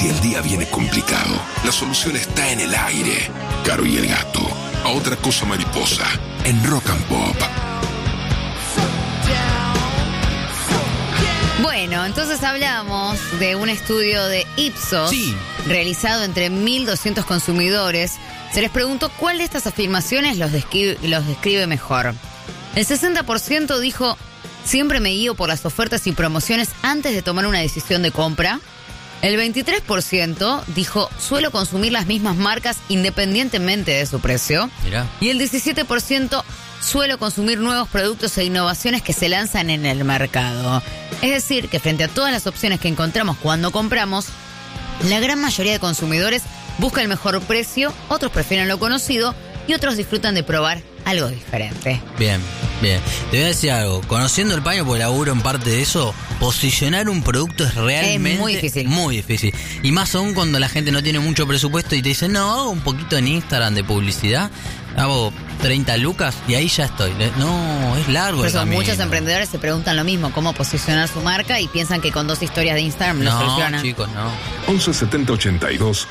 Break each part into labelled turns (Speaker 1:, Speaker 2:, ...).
Speaker 1: Si el día viene complicado, la solución está en el aire. Caro y el gato. A otra cosa mariposa. En Rock and Pop.
Speaker 2: Bueno, entonces hablamos de un estudio de Ipsos realizado entre 1.200 consumidores. Se les preguntó cuál de estas afirmaciones los describe mejor. El 60% dijo: siempre me guío por las ofertas y promociones antes de tomar una decisión de compra. El 23% dijo: suelo consumir las mismas marcas independientemente de su precio.
Speaker 3: Mirá.
Speaker 2: Y el 17% suelo consumir nuevos productos e innovaciones que se lanzan en el mercado. Es decir, que frente a todas las opciones que encontramos cuando compramos, la gran mayoría de consumidores busca el mejor precio, otros prefieren lo conocido y otros disfrutan de probar algo diferente.
Speaker 3: Bien. Te voy a decir algo. Conociendo el paño, porque laburo en parte de eso, posicionar un producto es realmente muy difícil. Y más aún cuando la gente no tiene mucho presupuesto y te dice: no, hago un poquito en Instagram de publicidad, hago 30 lucas y ahí ya estoy. No, es largo el camino.
Speaker 2: Muchos emprendedores se preguntan lo mismo, cómo posicionar su marca, y piensan que con 2 historias de Instagram lo solucionan.
Speaker 3: No, chicos, no.
Speaker 1: 11 70 82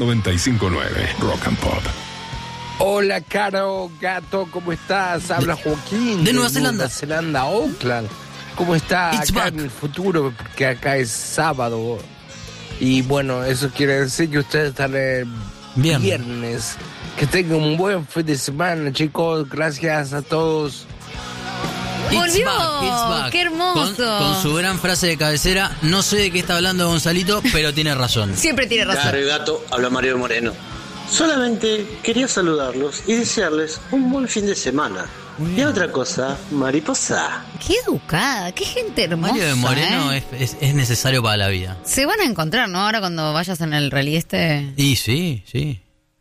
Speaker 1: 0959 Rock and Pop.
Speaker 4: Hola, Caro, gato, ¿cómo estás? Habla Joaquín.
Speaker 3: De Nueva Zelanda.
Speaker 4: Nueva Zelanda, Auckland. ¿Cómo está
Speaker 3: It's
Speaker 4: acá
Speaker 3: back.
Speaker 4: en el futuro? Porque acá es sábado. Y bueno, eso quiere decir que ustedes están el viernes. Que tengan un buen fin de semana, chicos. Gracias a todos.
Speaker 2: ¡Volvió!
Speaker 3: It's back.
Speaker 2: ¡Qué hermoso!
Speaker 3: Con su gran frase de cabecera. No sé de qué está hablando Gonzalito, pero tiene razón.
Speaker 2: Siempre tiene razón.
Speaker 5: Caro y gato, habla Mario Moreno. Solamente quería saludarlos y desearles un buen fin de semana. Y otra cosa, mariposa.
Speaker 2: ¡Qué educada! ¡Qué gente hermosa!
Speaker 3: Mario de Moreno es necesario para la vida.
Speaker 2: Se van a encontrar, ¿no? Ahora cuando vayas en el rally este.
Speaker 3: Y sí.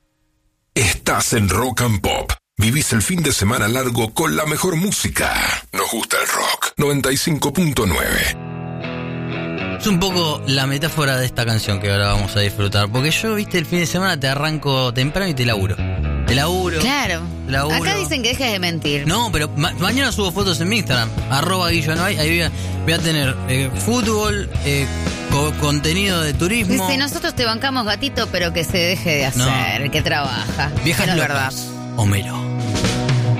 Speaker 1: Estás en Rock and Pop. Vivís el fin de semana largo con la mejor música. Nos gusta el rock. 95.9.
Speaker 3: Es un poco la metáfora de esta canción que ahora vamos a disfrutar. Porque yo, viste, el fin de semana te arranco temprano y te laburo.
Speaker 2: Claro.
Speaker 3: Laburo.
Speaker 2: Acá dicen que dejes de mentir.
Speaker 3: No, pero mañana subo fotos en mi Instagram. @GuilloNoay. Ahí voy a tener fútbol, contenido de turismo.
Speaker 2: Dice: nosotros te bancamos, gatito, pero que se deje de hacer, que trabaja.
Speaker 3: Viejas
Speaker 2: que no es
Speaker 3: locas.
Speaker 2: verdad.
Speaker 3: Homero.